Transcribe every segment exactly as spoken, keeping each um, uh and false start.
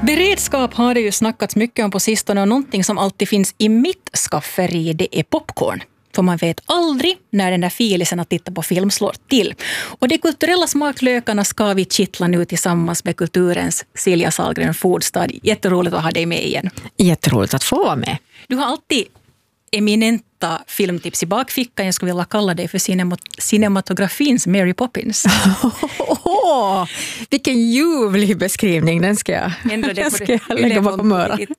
Beredskap har det ju snackats mycket om på sistone och någonting som alltid finns i mitt skafferi, det är popcorn. För man vet aldrig när den där filisen att titta på film slår till. Och de kulturella smaklökarna ska vi kittla nu tillsammans med kulturens Silja Sahlgren Fordstad. Jätteroligt att ha dig med igen. Jätteroligt att få vara med. Du har alltid eminenta filmtips i bakfickan. Jag skulle vilja kalla dig för cinemat- cinematografins Mary Poppins. Oh, vilken ljuvlig beskrivning, den ska jag, Ändå det den ska jag lägga bakom örat. Um,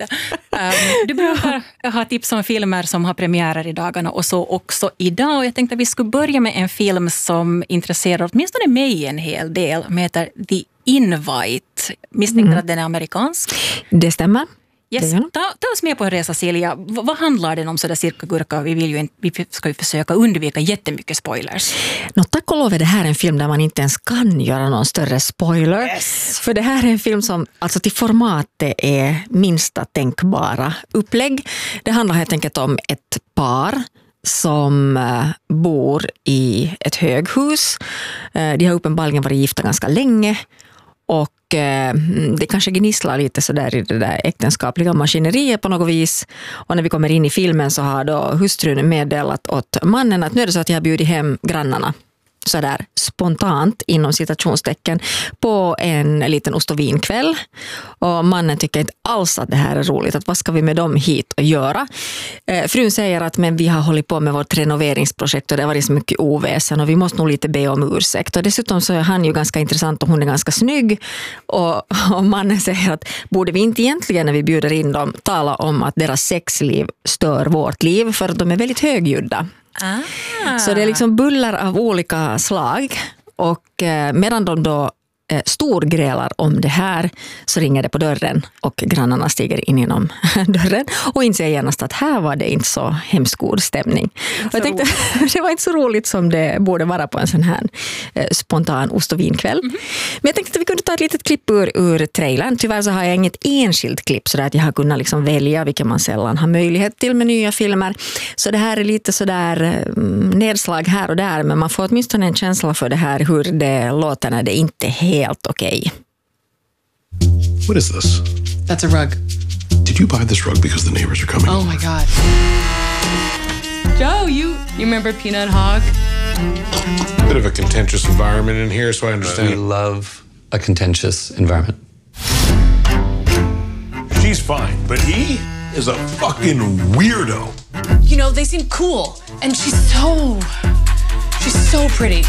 du brukar ha tips om filmer som har premiärer i dagarna och så också idag. Och jag tänkte att vi skulle börja med en film som intresserar åtminstone mig en hel del. Den heter The Invite. Misstänker mm. att den är amerikansk? Det stämmer. Yes. Ta, ta oss med på en resa, Silja. V- vad handlar den om så där cirka gurka? Vi, vill ju inte, vi ska ju försöka undvika jättemycket spoilers. Nå, tack och lov är det här en film där man inte ens kan göra någon större spoiler. Yes. För det här är en film som alltså till formatet är minsta tänkbara upplägg. Det handlar helt enkelt om ett par som bor i ett höghus. De har uppenbarligen varit gifta ganska länge. Och eh, det kanske gnisslar lite så där i det där äktenskapliga maskineriet på något vis. Och när vi kommer in i filmen så har då hustrun meddelat åt mannen att nu är det så att jag har bjudit hem grannarna så där spontant inom citationstecken på en liten ost- och vinkväll. Och mannen tycker inte alls att det här är roligt. Att vad ska vi med dem hit och göra? Eh, frun säger att men vi har hållit på med vårt renoveringsprojekt och det har varit så mycket oväsen och vi måste nog lite be om ursäkt. Och dessutom så är han ju ganska intressant och hon är ganska snygg. Och, och mannen säger att borde vi inte egentligen när vi bjuder in dem tala om att deras sexliv stör vårt liv för att de är väldigt högljudda. Ah. Så det är liksom bullar av olika slag och eh, medan de då eh, storgrälar om det här så ringer det på dörren och grannarna stiger in genom dörren och inser genast att här var det inte så hemskt god stämning. Och jag tänkte, det var inte så roligt som det borde vara på en sån här eh, spontan ost- och vinkväll. Mm-hmm. Men jag tänkte att vi kunde ta ett litet klipp ur, ur trailern. Tyvärr så har jag inget enskilt klipp så att jag har kunnat liksom välja vilka man sällan har möjlighet till med nya filmer. Så det här är lite sådär eh, nedslag här och där men man får åtminstone en känsla för det här hur det låter när det inte är helt okej. What is this? That's a rug. Did you buy this rug because the neighbors are coming? Oh my God. Joe, you, you remember Peanut Hog? Bit of a contentious environment in here, so I understand. We love a contentious environment. She's fine, but he is a fucking weirdo. You know, they seem cool. And she's so, she's so pretty.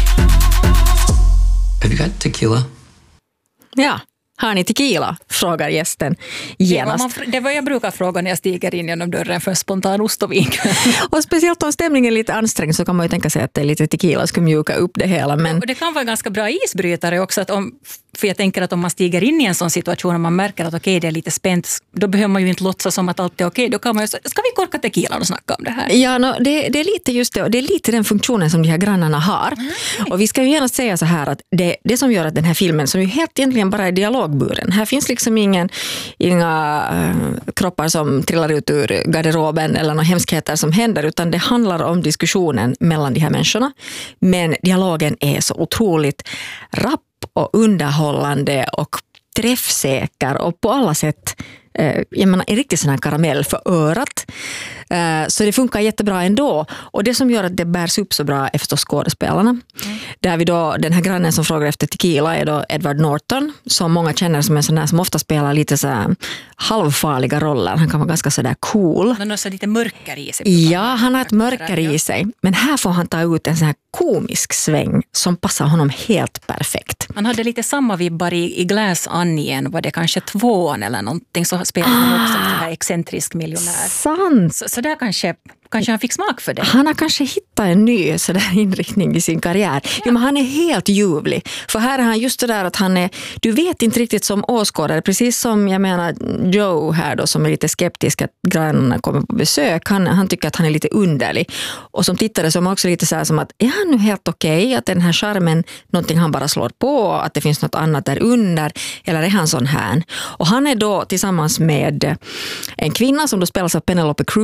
Have you got tequila? Ja, har ni tequila? Frågar gästen genast. Det var, man, det var jag brukar fråga när jag stiger in genom dörren för en spontan ost och vin. Och speciellt om stämningen är lite ansträngd så kan man ju tänka sig att det är lite tequila ska mjuka upp det hela. Men... Och det kan vara en ganska bra isbrytare också. Att om, för jag tänker att om man stiger in i en sån situation och man märker att okej, okay, det är lite spänt, då behöver man ju inte låtsas som att allt är okej. Okay. Då kan man ju säga, ska vi korka tequila och snacka om det här? Ja, no, det, det är lite just det. Det är lite den funktionen som de här grannarna har. Mm. Och vi ska ju gärna säga så här att det, det som gör att den här filmen, som ju helt egentligen bara är dialogburen. Här finns liksom ingen, inga äh, kroppar som trillar ut ur garderoben eller några hemskheter som händer, utan det handlar om diskussionen mellan de här människorna. Men dialogen är så otroligt rapp och underhållande och träffsäker och på alla sätt eh, jag menar, en riktigt sån här karamell för örat. Eh, så det funkar jättebra ändå. Och det som gör att det bärs upp så bra är förstås skådespelarna. Mm. Där vi då, den här grannen som frågar efter tequila är då Edward Norton, som många känner som en sån här som ofta spelar lite så här halvfarliga roller. Han kan vara ganska så där cool. Men också lite mörker i sig. Ja, han har ett mörker i sig. Men här får han ta ut en sån här komisk sväng som passar honom helt perfekt. Han hade lite samma vibbar i, i Glass Onion, var det kanske tvåan eller någonting, så spelar han ah, också en sån här excentrisk miljonär. Sant. Så, så där kanske, kanske han fick smak för det. Han har kanske hittat en ny så där inriktning i sin karriär. Ja. Jo, men han är helt ljuvlig. För här är han just det där att han är, du vet inte riktigt som åskådare, precis som jag menar Joe här då som är lite skeptisk att grannarna kommer på besök. Han, han tycker att han är lite underlig. Och som tittare så är man också lite så här som att är han nu helt okej? Okay? Att den här charmen, någonting han bara slår på, att det finns något annat där under, eller är han sån här? Och han är då tillsammans med en kvinna som då spelas av Penelope Cruz,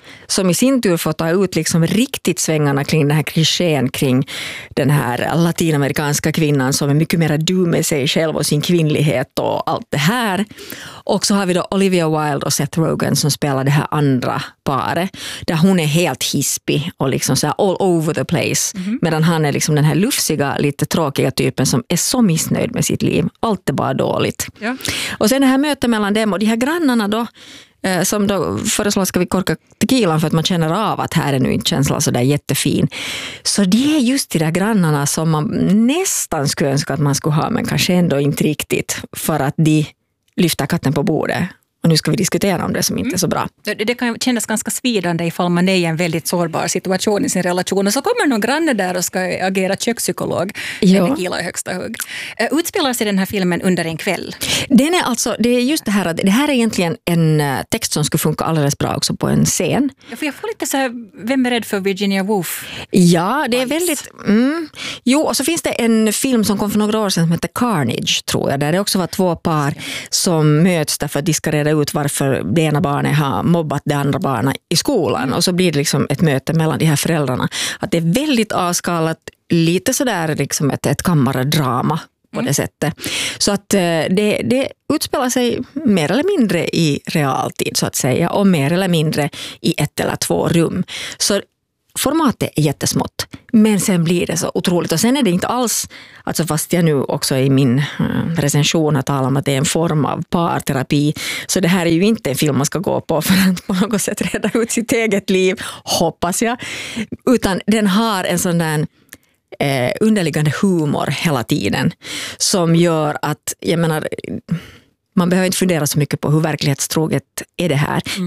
som i sin tur får ta ut liksom riktigt svängarna kring den här klichén kring den här latinamerikanska kvinnan som är mycket mer du med sig själv och sin kvinnlighet och allt det här. Och så har vi då Olivia Wilde och Seth Rogen som spelar det här andra paret, där hon är helt hispig och liksom så här all over the place, mm-hmm. medan han är liksom den här lufsiga, lite tråkiga typen som är så missnöjd med sitt liv. Allt är bara dåligt. Ja. Och sen det här mötet mellan dem och de här grannarna då, eh, som då föreslår ska vi korka tequilan för att man känner av att här är nu inte känslan så där jättefin. Så det är just de där grannarna som man nästan skulle önska att man skulle ha, men kanske ändå inte riktigt, för att de lyfter katten på bordet. Och nu ska vi diskutera om det som inte är så bra. Det, det kan kännas ganska svidande ifall man är i en väldigt sårbar situation i sin relation. Och så kommer någon granne där och ska agera kökspsykolog. Ja. Det gillar i högsta hugg. Uh, utspelar sig den här filmen under en kväll? Den är alltså, det är just det här att det här är egentligen en text som skulle funka alldeles bra också på en scen. Ja, för jag får lite så här, vem är rädd för Virginia Woolf? Ja, det är väldigt... Mm, jo, och så finns det en film som kom för några år sedan som heter Carnage, tror jag. Där det också var två par som möts därför att de ska reda ut varför det ena barnet har mobbat det andra barnet i skolan. Mm. Och så blir det liksom ett möte mellan de här föräldrarna. Att det är väldigt avskalat, lite sådär liksom ett, ett kammardrama på mm. det sättet. Så att det, det utspelar sig mer eller mindre i realtid så att säga, och mer eller mindre i ett eller två rum. Så formatet är jättesmått, men sen blir det så otroligt. Och sen är det inte alls, alltså fast jag nu också i min recension har talat om att det är en form av parterapi, så det här är ju inte en film man ska gå på för att på något sätt reda ut sitt eget liv, hoppas jag. Utan den har en sån där eh, underliggande humor hela tiden som gör att, jag menar, man behöver inte fundera så mycket på hur verklighetstroget är det här. Mm.